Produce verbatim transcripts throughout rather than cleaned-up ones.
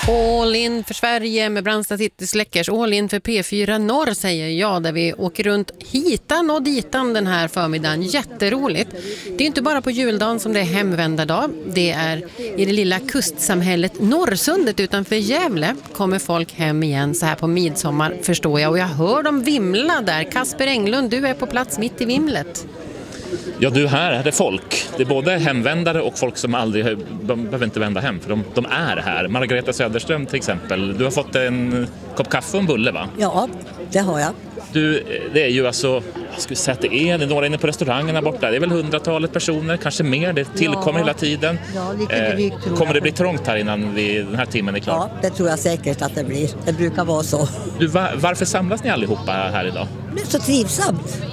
All in för Sverige med Brandsta City Släckers. All in för P fyra Norr säger jag, där vi åker runt hitan och ditan den här förmiddagen. Jätteroligt. Det är inte bara på juldagen som det är hemvändardag. Det är i det lilla kustsamhället Norrsundet utanför Gävle kommer folk hem igen så här på midsommar, förstår jag. Och jag hör dem vimla där. Kasper Englund, du är på plats mitt i vimlet. Ja, du, här är det folk. Det är både hemvändare och folk som aldrig, de behöver inte vända hem för de, de är här. Margareta Söderström till exempel, du har fått en kopp kaffe och en bulle, va? Ja, det har jag. Du, det är ju alltså, jag skulle säga att det är, det är några inne på restaurangerna borta. Det är väl hundratalet personer, kanske mer. Det tillkommer ja. hela tiden. Ja, lite drygt, eh, kommer det bli trångt här innan vi, den här timmen är klar? Ja, det tror jag säkert att det blir. Det brukar vara så. Du, var, varför samlas ni allihopa här idag? Det är så trivsamt.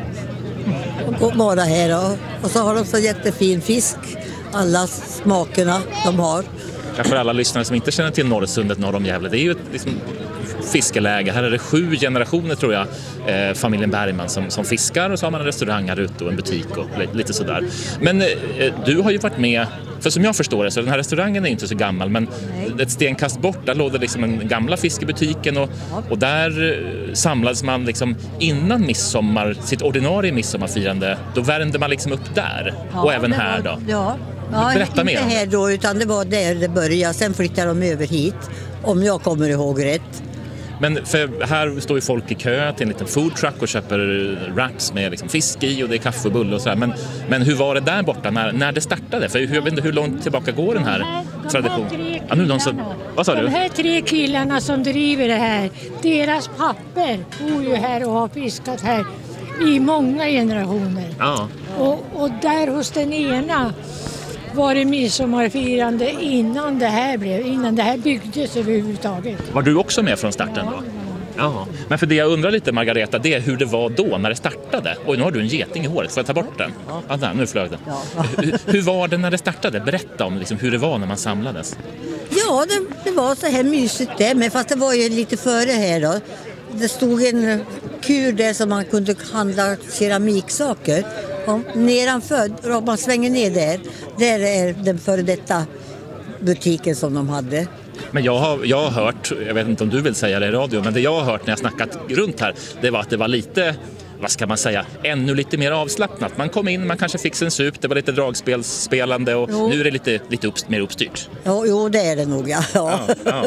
Och går bara här och, och så har de så jättefin fisk. Alla smakerna de har. Ja, för alla lyssnare som inte känner till Norrsundet norr om Gävle, det är ju ett liksom, fiskeläge. Här är det sju generationer tror jag, eh, familjen Bergman som, som fiskar, och så har man en restaurang här ute och en butik och lite sådär. Men eh, du har ju varit med, för som jag förstår det så den här restaurangen är inte så gammal, men Nej. ett stenkast bort där låg det liksom den gamla fiskebutiken och, och där eh, samlades man liksom innan midsommar, sitt ordinarie midsommarfirande, då värmde man liksom upp där ja, och även här var, då. Ja. Ja, Berätta inte mer. här då, utan det var där det började. Sen flyttade de över hit, om jag kommer ihåg rätt. Men för här står ju folk i kö till en liten food truck och köper wraps med liksom fisk i och det är kaffe och bulle och sådär. Men, men hur var det där borta när, när det startade? För jag vet inte hur långt tillbaka går den här, de här traditionen? Ja, nu de som, vad sa de du? här tre killarna som driver det här, deras papper bor ju här och har fiskat här i många generationer. Ja. Och, och där hos den ena var det midsommarfirande innan det här blev, innan det här byggdes överhuvudtaget. Var du också med från starten då? Ja. Men för det jag undrar lite, Margareta, det är hur det var då när det startade. Och nu har du en geting i håret, får jag ta bort den? Ja, där, nu flög den. Ja. hur, hur var det när det startade? Berätta om liksom, hur det var när man samlades. Ja, det, det var så här mysigt det, men fast det var ju lite före här då. Det stod en kur där som man kunde handla keramiksaker. Och nedanför, om man svänger ner där, där är den före detta butiken som de hade. Men jag har, jag har hört, jag vet inte om du vill säga det i radio, men det jag har hört när jag snackat runt här, det var att det var lite, vad ska man säga, ännu lite mer avslappnat. Man kom in, man kanske fick en sup, det var lite dragspelspelande och jo. nu är det lite, lite upp, mer uppstyrt. Jo, jo, det är det nog, ja. ja. ja, ja.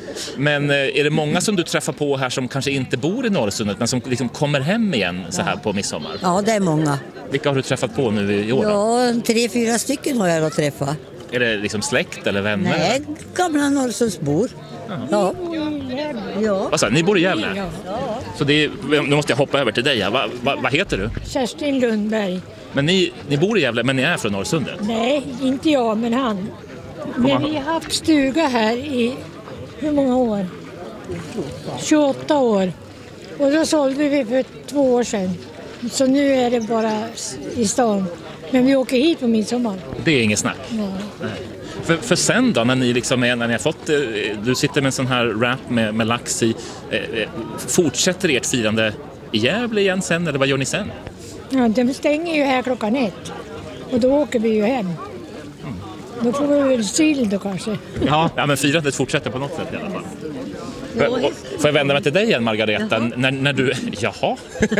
Men är det många som du träffar på här som kanske inte bor i Norrsundet men som liksom kommer hem igen så här på midsommar? Ja, det är många. Vilka har du träffat på nu i år? Ja, tre, fyra stycken har jag att träffa. Är det liksom släkt eller vänner? Nej, gamla Norrsundsbor. Ja. Ja. Vad sa, ni bor i Gävle? Ja. Så det är, nu måste jag hoppa över till dig. Vad va, va heter du? Kerstin Lundberg. Men ni, ni bor i Gävle, men ni är från Norrsundet? Nej, inte jag, men han. Men vi har haft stuga här i hur många år? tjugoåtta år. Och då sålde vi för två år sedan. Så nu är det bara i stan. Men vi åker hit på midsommar. Det är inget snack. Nej. Nej. För, för sen då, när ni, liksom är, när ni har fått, du sitter med en sån här wrap med, med lax i, eh, fortsätter ert firande i Gävle igen sen, eller vad gör ni sen? Ja, de stänger ju här klockan ett. Och då åker vi ju hem. Mm. Då får vi väl sill då kanske. Ja, ja, men firandet fortsätter på något sätt i alla fall. Får, får jag vända mig till dig igen, Margareta? När, när du, jaha? ja.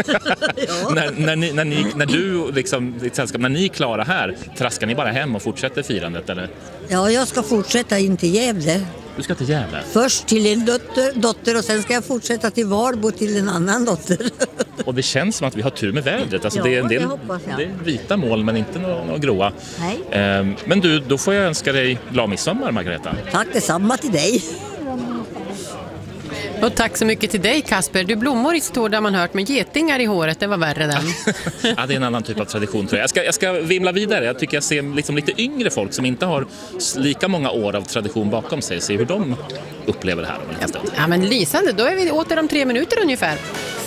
när, när, ni, när, ni, när du liksom, ditt sällskap, när ni är klara här, traskar ni bara hem och fortsätter firandet, eller? Ja, jag ska fortsätta in till Gävle. Du ska till Gävle? Först till en dotter, dotter och sen ska jag fortsätta till Varbo till en annan dotter. Och det känns som att vi har tur med vädret. Alltså, ja, det är en del, det, det är vita mål men inte några, några gråa. Nej. Um, men du, då får jag önska dig glad midsommar, Margareta. Tack detsamma till dig. Och tack så mycket till dig, Kasper. Du blommor i stå där man hört, med getingar i håret, det var värre den. Ja, det är en annan typ av tradition tror jag. Jag ska, jag ska vimla vidare. Jag tycker jag ser liksom lite yngre folk som inte har lika många år av tradition bakom sig. Se hur de upplever det här. Ja, men lysande, då är vi åter om tre minuter ungefär.